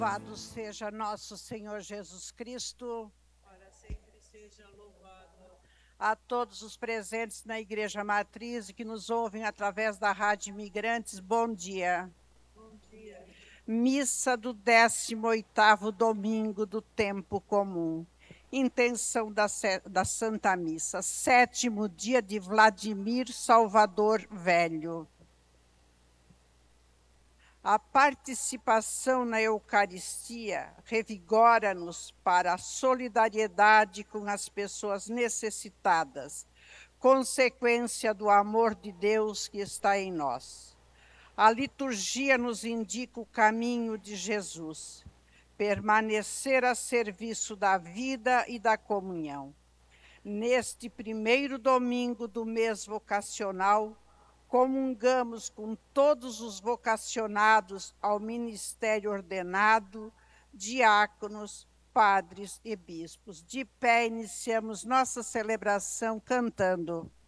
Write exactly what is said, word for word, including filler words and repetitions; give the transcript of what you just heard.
Louvado seja nosso Senhor Jesus Cristo. Para sempre seja louvado. A todos os presentes na Igreja Matriz e que nos ouvem através da Rádio Imigrantes, bom dia. Bom dia. Missa do décimo oitavo domingo do tempo comum. Intenção da, da Santa Missa, sétimo dia de Vladimir Salvador Velho. A participação na Eucaristia revigora-nos para a solidariedade com as pessoas necessitadas, consequência do amor de Deus que está em nós. A liturgia nos indica o caminho de Jesus, permanecer a serviço da vida e da comunhão. Neste primeiro domingo do mês vocacional, comungamos com todos os vocacionados ao ministério ordenado, diáconos, padres e bispos. De pé, iniciamos nossa celebração cantando.